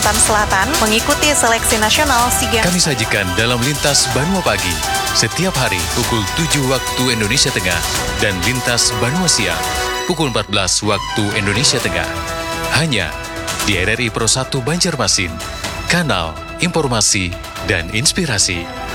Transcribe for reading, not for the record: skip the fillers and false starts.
Kalimantan Selatan mengikuti seleksi nasional SEA Games. Kami sajikan dalam Lintas Banua Pagi, setiap hari pukul 7 waktu Indonesia Tengah dan Lintas Banua Siang, pukul 14 waktu Indonesia Tengah. Hanya di RRI Pro 1 Banjarmasin, kanal informasi dan inspirasi.